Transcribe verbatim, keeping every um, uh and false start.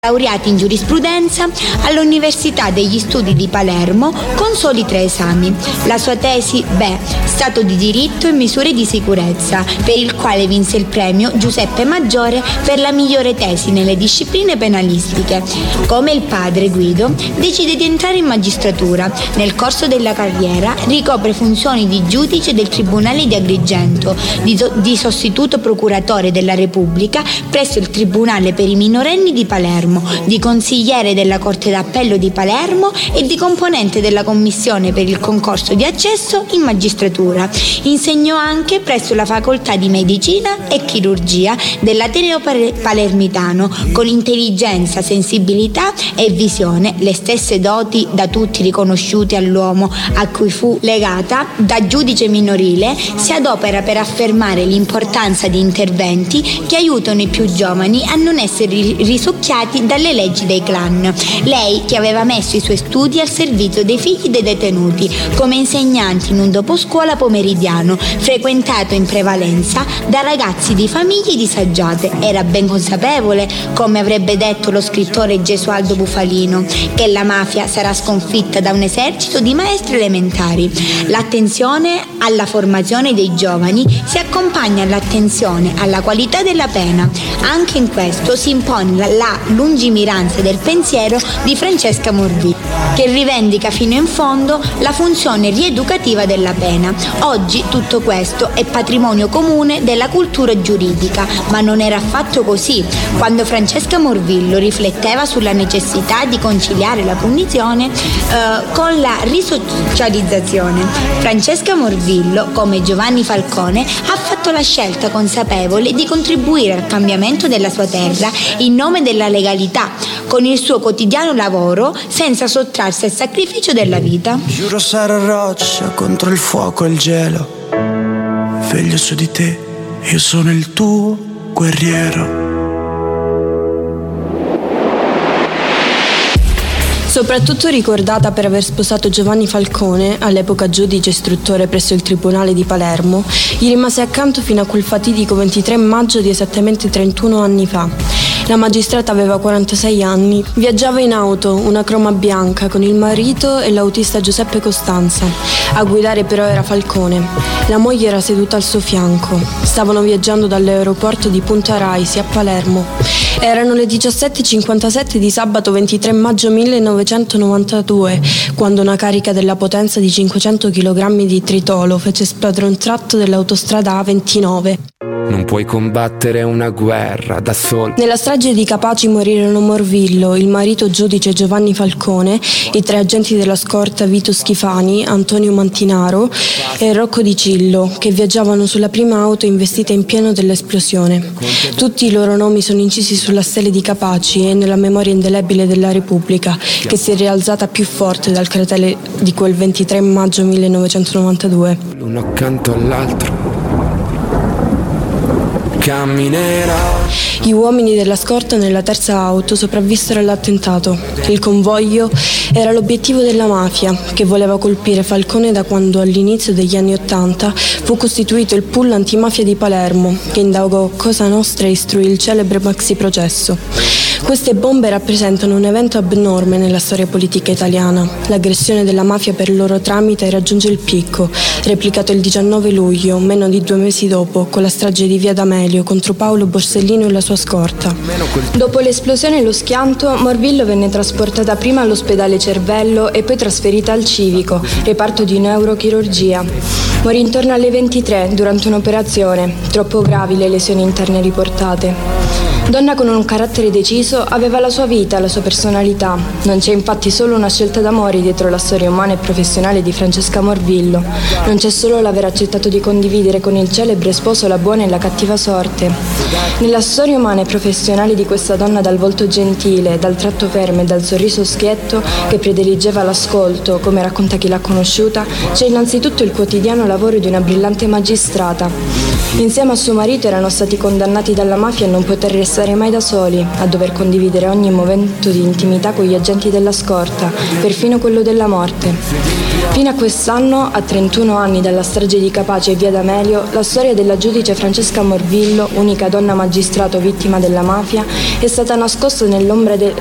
Laureata in giurisprudenza all'Università degli Studi di Palermo con soli tre esami. La sua tesi, beh, Stato di diritto e misure di sicurezza, per il quale vinse il premio Giuseppe Maggiore per la migliore tesi nelle discipline penalistiche. Come il padre Guido, decide di entrare in magistratura. Nel corso della carriera ricopre funzioni di giudice del Tribunale di Agrigento, di, di sostituto procuratore della Repubblica presso il Tribunale per i minorenni di Palermo, di consigliere della Corte d'Appello di Palermo e di componente della Commissione per il concorso di accesso in magistratura. Insegnò anche presso la Facoltà di Medicina e Chirurgia dell'Ateneo Palermitano, con intelligenza, sensibilità e visione, le stesse doti da tutti riconosciute all'uomo a cui fu legata. Da giudice minorile si adopera per affermare l'importanza di interventi che aiutano i più giovani a non essere risucchiati dalle leggi dei clan. Lei che aveva messo i suoi studi al servizio dei figli dei detenuti come insegnanti in un doposcuola pomeridiano frequentato in prevalenza da ragazzi di famiglie disagiate. Era ben consapevole, come avrebbe detto lo scrittore Gesualdo Bufalino, che la mafia sarà sconfitta da un esercito di maestri elementari. L'attenzione alla formazione dei giovani si accompagna all'attenzione alla qualità della pena. Anche in questo si impone la, la lungimiranza del pensiero di Francesca Morvillo, che rivendica fino in fondo la funzione rieducativa della pena. Oggi tutto questo è patrimonio comune della cultura giuridica, ma non era affatto così quando Francesca Morvillo rifletteva sulla necessità di conciliare la punizione eh, con la risocializzazione. Francesca Morvillo, come Giovanni Falcone, ha fatto la scelta consapevole di contribuire al cambiamento della sua terra in nome della legalità, con il suo quotidiano lavoro, senza sottrarsi al sacrificio della vita. Giuro sarò roccia contro il fuoco e il gelo, veglio su di te, io sono il tuo guerriero. Soprattutto ricordata per aver sposato Giovanni Falcone, all'epoca giudice istruttore presso il Tribunale di Palermo, gli rimase accanto fino a quel fatidico ventitré maggio di esattamente trentuno anni fa. La magistrata aveva quarantasei anni, viaggiava in auto, una croma bianca, con il marito e l'autista Giuseppe Costanza. A guidare però era Falcone. La moglie era seduta al suo fianco. Stavano viaggiando dall'aeroporto di Punta Raisi a Palermo. Erano le diciassette e cinquantasette di sabato ventitré maggio millenovecentonovantadue, quando una carica della potenza di cinquecento chilogrammi di tritolo fece esplodere un tratto dell'autostrada A ventinove. Non puoi combattere una guerra da solo. Nella strage di Capaci morirono Morvillo, il marito giudice Giovanni Falcone, i tre agenti della scorta Vito Schifani, Antonio Mantinaro e Rocco Di Cillo, che viaggiavano sulla prima auto investita in pieno dell'esplosione. Tutti i loro nomi sono incisi sulla stele di Capaci e nella memoria indelebile della Repubblica, che si è rialzata più forte dal cratere di quel ventitré maggio millenovecentonovantadue. L'uno accanto all'altro camminerò. Gli uomini della scorta nella terza auto sopravvissero all'attentato. Il convoglio era l'obiettivo della mafia, che voleva colpire Falcone da quando all'inizio degli anni Ottanta fu costituito il pool antimafia di Palermo, che indagò Cosa Nostra e istruì il celebre maxi processo. Queste bombe rappresentano un evento abnorme nella storia politica italiana. L'aggressione della mafia per il loro tramite raggiunge il picco, replicato il diciannove luglio, meno di due mesi dopo, con la strage di Via D'Amelio contro Paolo Borsellino e la sua scorta. Dopo l'esplosione e lo schianto, Morvillo venne trasportata prima all'ospedale Cervello e poi trasferita al Civico, reparto di neurochirurgia. Morì intorno alle ventitré durante un'operazione, troppo gravi le lesioni interne riportate. Donna con un carattere deciso, aveva la sua vita, la sua personalità. Non c'è infatti solo una scelta d'amore dietro la storia umana e professionale di Francesca Morvillo. Non c'è solo l'aver accettato di condividere con il celebre sposo la buona e la cattiva sorte. Nella storia umana e professionale di questa donna dal volto gentile, dal tratto fermo e dal sorriso schietto che prediligeva l'ascolto, come racconta chi l'ha conosciuta, c'è innanzitutto il quotidiano lavoro di una brillante magistrata. Insieme a suo marito erano stati condannati dalla mafia a non poter restare mai da soli, a dover condividere ogni momento di intimità con gli agenti della scorta, perfino quello della morte. Fino a quest'anno, a trentuno anni dalla strage di Capaci e via D'Amelio, la storia della giudice Francesca Morvillo, unica donna magistrato vittima della mafia, è stata nascosta nell'ombra de-